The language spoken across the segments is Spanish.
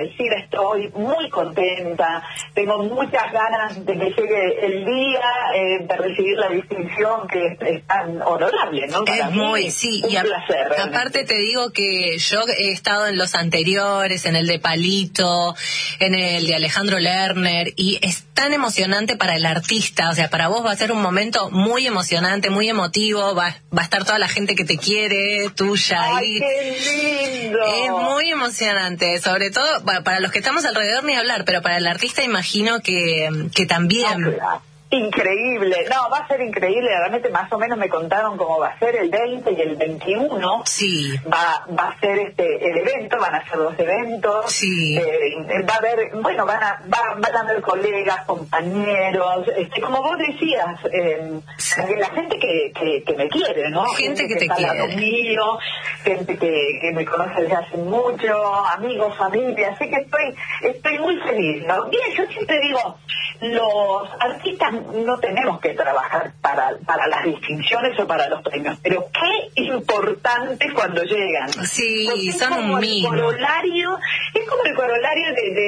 decir, estoy muy contenta, tengo muchas ganas de que llegue el día de recibir la distinción que es tan honorable, ¿no? Para mí, muy, sí, un placer. Realmente. Aparte te digo que yo he estado en los anteriores, en el de Palito, en el de Alejandro Lerner, y es tan emocionante para el artista, o sea, para vos va a ser un momento muy emocionante, muy emotivo, va a estar toda la gente que te quiere, tuya. ¡Ay, qué lindo! Es muy emocionante, sobre todo, bueno, para los que estamos alrededor ni hablar, pero para el artista imagino que también. Claro. Increíble, no, va a ser increíble, realmente más o menos me contaron cómo va a ser el 20 y el 21, sí. va a ser el evento, van a ser 2 eventos, sí. Va a haber, bueno, van a haber colegas, compañeros, como vos decías, la gente que me quiere, ¿no? Gente que te está quiere. Al lado mío, gente que me conoce desde hace mucho, amigos, familia, así que estoy muy feliz, ¿no? Bien, yo siempre digo, los artistas no tenemos que trabajar para las distinciones o para los premios, pero qué importante cuando llegan. Sí, son como un mimo. Es como el corolario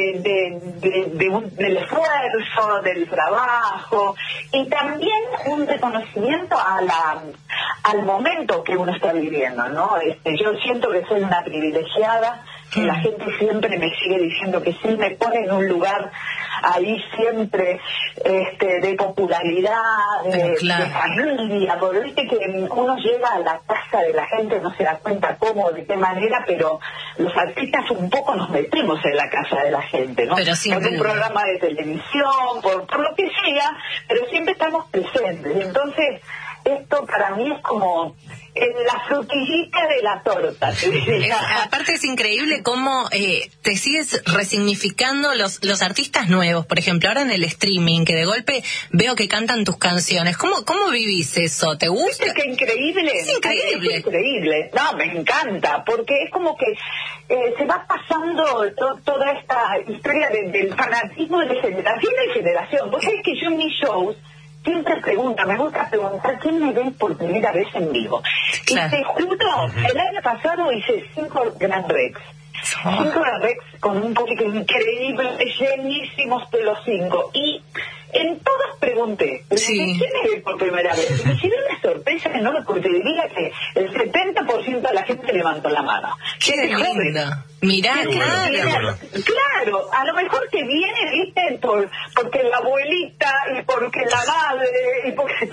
del esfuerzo, del trabajo, y también un reconocimiento al momento que uno está viviendo, ¿no? Yo siento que soy una privilegiada, que la gente siempre me sigue diciendo que sí, me pone en un lugar ahí siempre de popularidad, de familia, porque viste que uno llega a la casa de la gente, no se da cuenta cómo, de qué manera, pero los artistas un poco nos metemos en la casa de la gente, ¿no? Pero por un programa de televisión, por lo que sea, pero siempre estamos presentes. Entonces, esto para mí es como la frutillita de la torta. Aparte es increíble cómo te sigues resignificando los artistas nuevos. Por ejemplo, ahora en el streaming, que de golpe veo que cantan tus canciones. ¿Cómo vivís eso? ¿Te gusta? ¿Es que increíble? Es increíble. Es increíble. No, me encanta, porque es como que se va pasando toda esta historia del fanatismo de generación en generación. Vos sabés que yo en mis shows siempre me gusta preguntar quién me ve por primera vez en vivo. Claro. Y te juro, el año pasado hice 5 Grand Rex. 5 Grand Rex con un público increíble, llenísimos de los 5. Y en todas pregunté, ¿quién me ve por primera vez? Y me llevé una sorpresa enorme, porque diría que el 70% de la gente levantó la mano. ¡Qué linda! Mirá, claro, a lo mejor que viene, viste, porque la abuelita y porque la madre y porque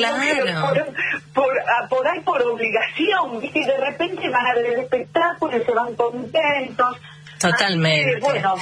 por ahí por obligación, viste, y de repente van a ver el espectáculo y se van contentos. Totalmente. Bueno,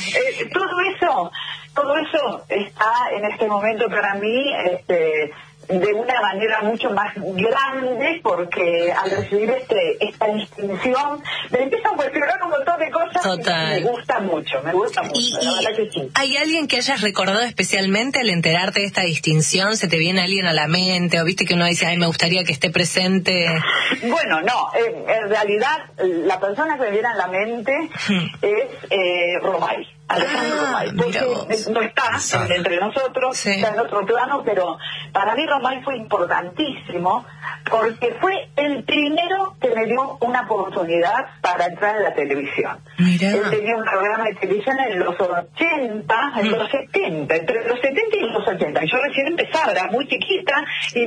todo eso está en este momento para mí de una manera mucho más grande, porque al recibir esta distinción me empieza a cuestionar un montón de cosas. Total. Y me gusta mucho, la verdad que sí. ¿Hay alguien que hayas recordado especialmente al enterarte de esta distinción? ¿Se te viene alguien a la mente? ¿O viste que uno dice, ay, me gustaría que esté presente? Bueno, no, en realidad la persona que me viene a la mente es Romay. Alejandro Romay, porque no está entre nosotros, está en otro plano, pero para mí Romay fue importantísimo, porque fue el primero que me dio una oportunidad para entrar en la televisión. Mirá. Él tenía un programa de televisión en los 80, en los 70, entre los 70 y los 80. Yo recién empezaba, era muy chiquita, y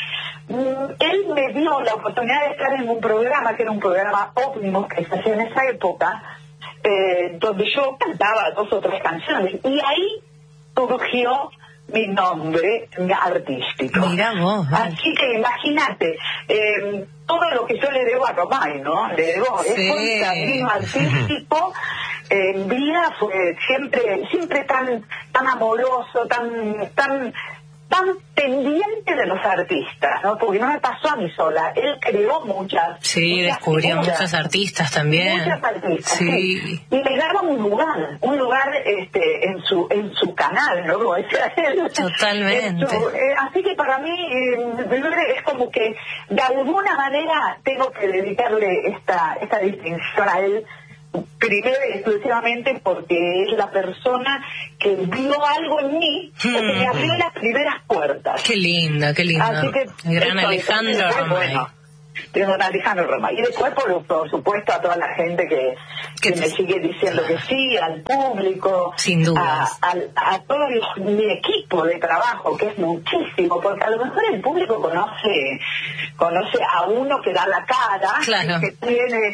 él me dio la oportunidad de estar en un programa, que era un programa óptimo que se hacía en esa época, donde yo cantaba 2 o 3 canciones, y ahí surgió mi nombre artístico. Mira vos. Así que imagínate, todo lo que yo le debo a Romay, ¿no? Le debo, es un camino artístico. En vida fue siempre tan amoroso, tan pendiente de los artistas, ¿no? Porque no me pasó a mí sola, él creó muchas. Sí, descubrió muchos artistas también. Muchos artistas, sí. Y les daba un lugar en su canal, ¿no? Totalmente. Así que para mí es como que de alguna manera tengo que dedicarle esta distinción a él, primero y exclusivamente porque es la persona que vio algo en mí, que me abrió las primeras puertas. Qué lindo, qué lindo. Así que el gran Alejandro Romay. Bueno, de don Alejandro Romay. Y después, por supuesto, a toda la gente que me sigue diciendo que sí, al público, sin duda, a todo mi equipo de trabajo, que es muchísimo, porque a lo mejor el público conoce a uno que da la cara, claro, que tiene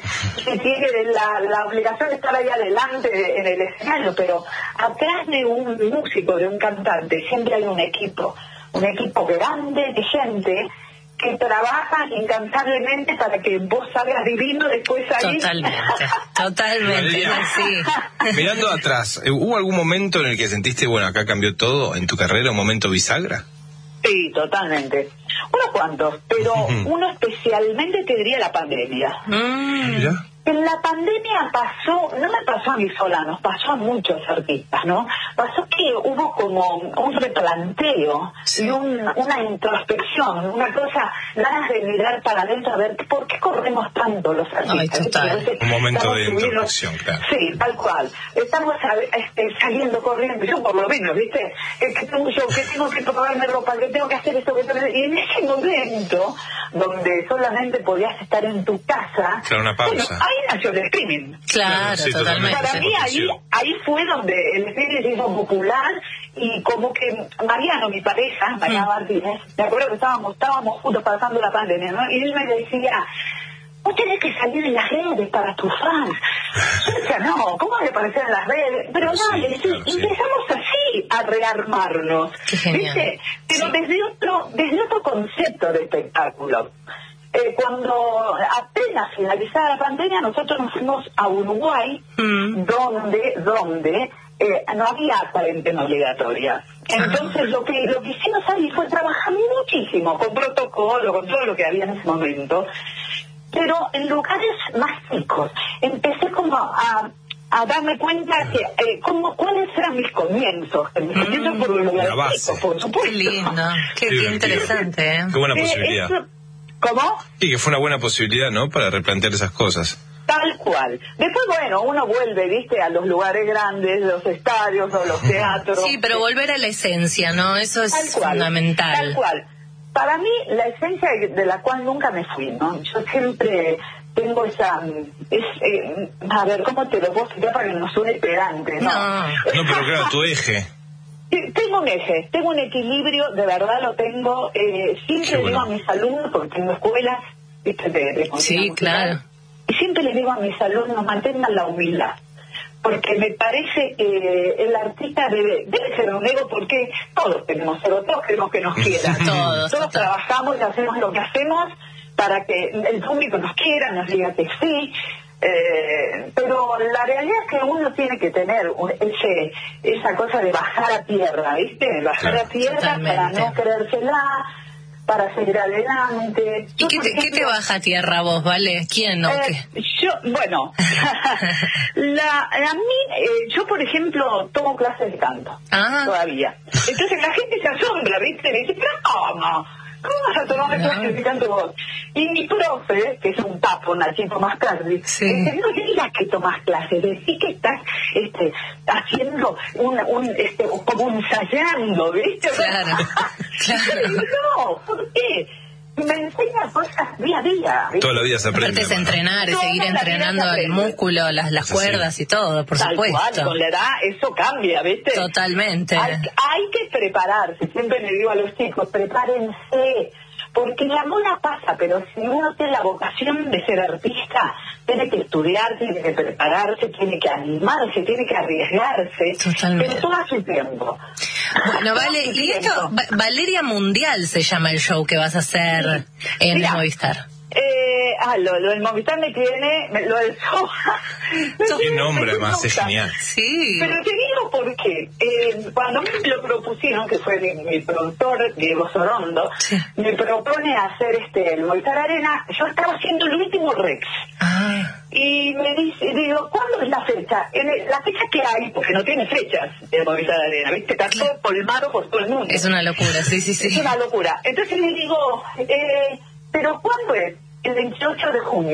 la obligación de estar ahí adelante en el escenario, pero atrás de un músico, de un cantante, siempre hay un equipo grande de gente que trabaja incansablemente para que vos salgas divino después ahí. Totalmente, es así. Mirando atrás, ¿hubo algún momento en el que sentiste, bueno, acá cambió todo en tu carrera, un momento bisagra? Sí, totalmente. Unos cuantos, pero uno especialmente te diría la pandemia. ¿Ya? En la pandemia no me pasó a mí sola, nos pasó a muchos artistas, ¿no? Pasó que hubo como un replanteo y una introspección, una cosa, ganas de mirar para adentro a ver por qué corremos tanto los artistas. Un momento de introspección, claro. Sí, tal cual. Estamos saliendo corriendo, yo por lo menos, ¿viste? Que tengo yo, que tengo que probarme ropa, que tengo que hacer esto, y en ese momento, donde solamente podías estar en tu casa... Claro, una pausa. Bueno, ahí nació el streaming. Claro, sí, totalmente. Para mí ahí fue donde el streaming se hizo popular y como que Mariano, mi pareja, Mariano Martínez, me acuerdo que estábamos juntos pasando la pandemia, ¿no? Y él me decía, vos tenés que salir en las redes para tus fans. Yo decía, no, ¿cómo me aparecer en las redes? Pero dale, empezamos así a rearmarnos, ¿viste? Pero desde otro concepto de espectáculo. Cuando apenas finalizada la pandemia, nosotros nos fuimos a Uruguay, donde no había cuarentena obligatoria. Entonces lo que hicimos ahí fue trabajar muchísimo, con protocolo, con todo lo que había en ese momento, pero en lugares más chicos. Empecé como a darme cuenta que cuáles eran mis comienzos. Mis comienzos por los lugares chicos, por supuesto. Qué lindo, qué interesante. Qué buena posibilidad. ¿Cómo? Y que fue una buena posibilidad, ¿no?, para replantear esas cosas. Tal cual. Después, bueno, uno vuelve, ¿viste?, a los lugares grandes, los estadios o los teatros. Sí, pero volver a la esencia, ¿no? Eso es fundamental. Tal cual. Para mí, la esencia de la cual nunca me fui, ¿no? Yo siempre tengo esa... a ver, ¿cómo te lo puedo explicar para que no suene pedante, no? No, pero claro, tu eje... Tengo un eje, tengo un equilibrio, de verdad lo tengo. Siempre digo a mis alumnos, porque tengo escuelas, ¿viste? De sí, claro. Y siempre les digo a mis alumnos, mantengan la humildad. Porque me parece que el artista debe ser un ego, porque todos tenemos ego, todos queremos que nos quieran. Todos trabajamos y hacemos lo que hacemos para que el público nos quiera, nos diga que sí. Pero la realidad es que uno tiene que tener esa cosa de bajar a tierra, ¿viste? Bajar a tierra para no creérsela, para seguir adelante. ¿Y qué te baja a tierra vos, Vale? ¿Quién o qué? Bueno, yo por ejemplo tomo clases de canto todavía. Entonces la gente se asombra, ¿viste? Me dice, pero ¿cómo vas a tomar clases de canto vos? Y mi profe, que es un tapo, Nachito Mascardi, dice, no digas que tomas clases, decís que estás haciendo como ensayando, ¿viste? Claro. No, ¿por qué? Me enseña cosas día a día, ¿viste? Toda la vida se aprende. Aparte es entrenar, es seguir entrenando el músculo, las cuerdas y todo, por supuesto. Tal cual, con la edad eso cambia, ¿viste? Totalmente. Hay que prepararse, siempre le digo a los chicos, prepárense, porque la moda pasa, pero si uno tiene la vocación de ser artista, tiene que estudiar, tiene que prepararse, tiene que animarse, tiene que arriesgarse. Totalmente. Pero todo a su tiempo. Bueno, Vale, y esto, Valeria Mundial se llama el show que vas a hacer en Movistar. Lo del Movistar me tiene, lo del show. Qué nombre más, es genial. Sí. Pero te digo por qué. Cuando me lo propusieron, que fue mi productor, Diego Sorondo, me propone hacer el Movistar Arena, yo estaba haciendo el último Rex. Y me dice, digo, ¿cuándo es la fecha? La fecha que hay, porque no tiene fechas el Movistar Arena, ¿viste? Está todo colmado por todo el mundo. Es una locura, sí. Es una locura. Entonces le digo, ¿pero cuándo es? El 28 de junio.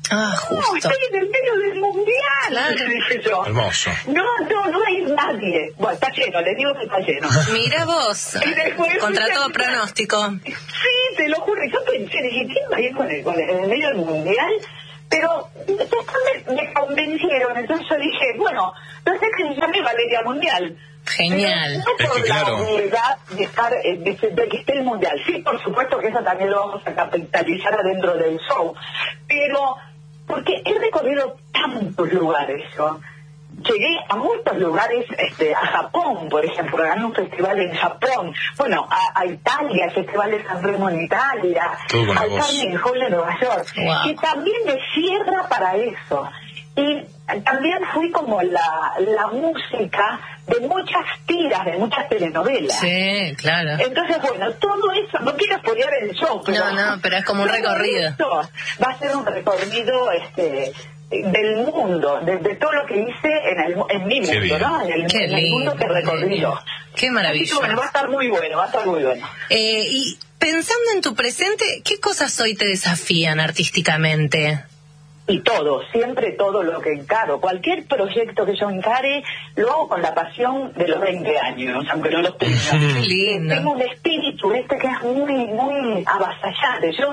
Ah, no, justo. estoy en el medio del mundial, Claro. dije yo. Hermoso. No hay nadie. Bueno, está lleno, les digo que está lleno. Mira vos, Y después contra fui todo a- pronóstico. Sí, te lo juro. Yo pensé, dije, ¿quién va a ir en el medio del mundial? Pero después me convencieron, entonces yo dije, bueno, entonces que se llame Valeria Mundial. Genial. Pero no por Es que la claro. obviedad de estar, de que esté el mundial. Sí, por supuesto que eso también lo vamos a capitalizar adentro del show. Pero, porque he recorrido tantos lugares yo. Llegué a muchos lugares, a Japón, por ejemplo, gané un festival en Japón, bueno, a Italia, el Festival de San Remo en Italia, Todo con la al voz. Carnegie Hall de Nueva York, Wow. que también me cierra para eso. Y también fui como la música de muchas tiras, de muchas telenovelas. Sí, claro. Entonces, bueno, todo eso, no quiero spoilear el show, pero... No, pero es como un todo recorrido. esto va a ser un recorrido, del mundo, de todo lo que hice en mi Qué mundo, bien. ¿no? Qué en el mundo que he lindo, recorrido. Qué Así que, maravilla. bueno, va a estar muy bueno, va a estar muy bueno. Y pensando en tu presente, ¿qué cosas hoy te desafían artísticamente? Y todo, siempre todo lo que encaro. Cualquier proyecto que yo encare, lo hago con la pasión de los 20 años, aunque no los tenga. Qué lindo. Tengo un espíritu que es muy avasallante. Yo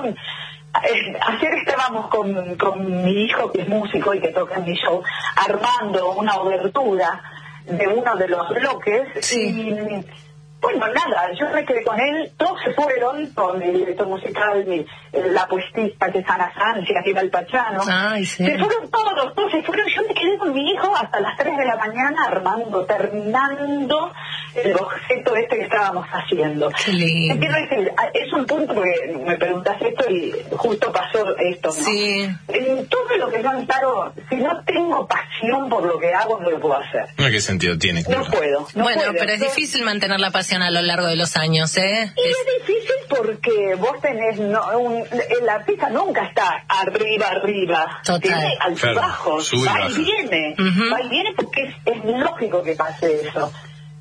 ayer estábamos con mi hijo, que es músico y que toca en mi show, armando una obertura de uno de los bloques. Sí. Y bueno, nada, yo me quedé con él, todos se fueron, con el director musical, la puestista que es Ana Sánchez, que iba al Pachano. Ay, sí. Se fueron todos se fueron. Yo me quedé con mi hijo hasta las 3 de la mañana armando, terminando el boceto que estábamos haciendo. Qué lindo. Te quiero decir, es un punto porque me preguntas esto y justo pasó esto, ¿no? Sí. En todo lo que yo encaro, si no tengo pasión por lo que hago, no lo puedo hacer. No, ¿qué sentido tiene? No puedo. No Bueno, puedo. pero es difícil mantener la pasión a lo largo de los años, ¿eh? Y es difícil porque vos tenés, el artista nunca está arriba. Total. Tiene Claro, altibajos, sube y va baja. y viene, Ujú. va y viene porque es lógico que pase eso.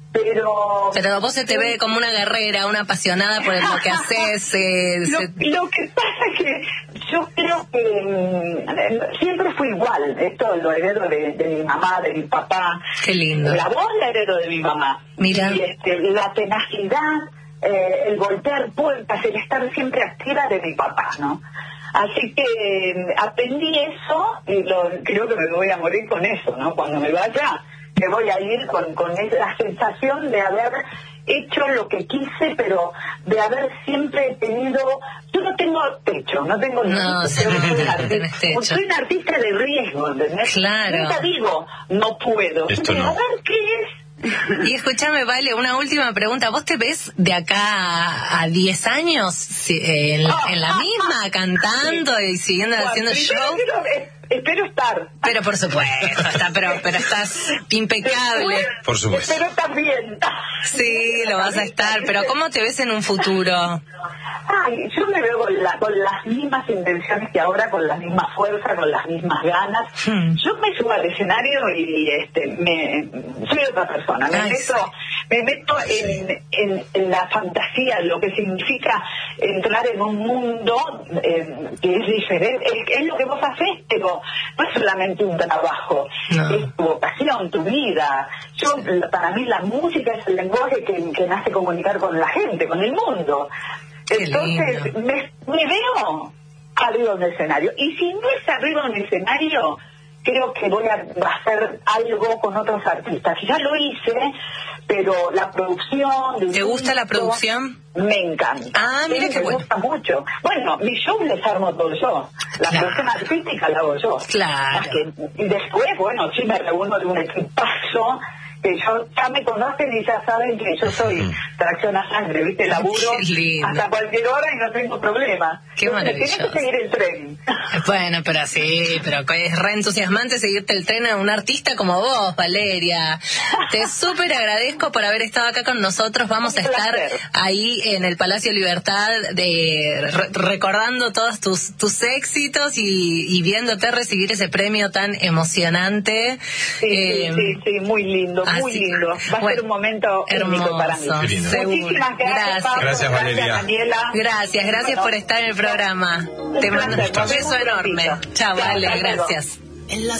Pero Pero vos se te ve como una guerrera, una apasionada por lo que haces. Lo que pasa es que yo creo que siempre fui igual. Esto lo heredo de mi mamá, de mi papá. Qué lindo. La voz la heredo de mi mamá. Mira. Y la tenacidad, el golpear puertas, el estar siempre activa de mi papá, ¿no? Así que aprendí eso y creo que me voy a morir con eso, ¿no? Cuando me vaya, me voy a ir con la sensación de haber hecho lo que quise, pero de haber siempre tenido... Yo no tengo techo, no tengo No, límite, sí, pero soy un no artista, tenés techo. soy un artista de riesgo, ¿entendés? Claro. Nunca digo, no puedo. Esto Pero no. a ver qué es. Y escúchame, Vale, una última pregunta. ¿Vos te ves de acá a 10 años en la misma, cantando y siguiendo haciendo show? Espero estar. Pero por supuesto, pero estás impecable. Por supuesto. Espero estar bien. Sí, lo vas a estar. Pero ¿cómo te ves en un futuro? Ay, yo me veo con las mismas intenciones que ahora, con la misma fuerza, con las mismas ganas. Yo me subo al escenario y soy otra persona. Me meto en la fantasía, lo que significa entrar en un mundo que es diferente. Es lo que vos hacés, pero no es solamente un trabajo, No. es tu vocación, tu vida. Para mí la música es el lenguaje que me hace comunicar con la gente, con el mundo. Qué Entonces lindo. me veo arriba de un escenario, y si no es arriba de un escenario, creo que voy a hacer algo con otros artistas. Ya lo hice, pero la producción... ¿Te gusta la producción? Me encanta. Ah, mira Sí, qué me bueno. gusta mucho. Bueno, mi show les armo todo yo. La Claro. producción artística la hago yo. Claro. Y después, bueno, sí me reúno de un equipazo que ya me conocen y ya saben que yo soy tracción a sangre, ¿viste? Laburo Qué lindo. hasta cualquier hora y no tengo problema. Qué Entonces, maravilloso. tenés que seguir el tren. Bueno, pero sí, pero es re entusiasmante seguirte el tren a un artista como vos, Valeria. Te súper agradezco por haber estado acá con nosotros. Vamos a Un estar placer. ahí en el Palacio Libertad recordando todos tus éxitos y viéndote recibir ese premio tan emocionante. Sí, sí, muy lindo. muy lindo. Va a ser un momento único para mí. Muchísimas gracias, Pablo. Gracias, Valeria. Daniela. Gracias por estar en el programa. Te mando un beso enorme. Chao, Vale, gracias.